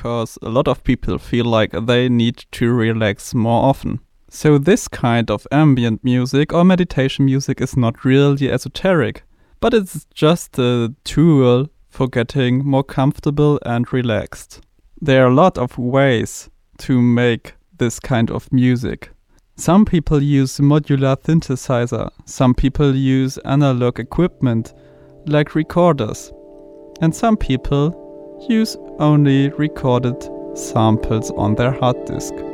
because a lot of people feel like they need to relax more often. So this kind of ambient music or meditation music is not really esoteric, but it's just a tool for getting more comfortable and relaxed. There are a lot of ways to make this kind of music. Some people use modular synthesizer, some people use analog equipment like recorders, and some people use only recorded samples on their hard disk.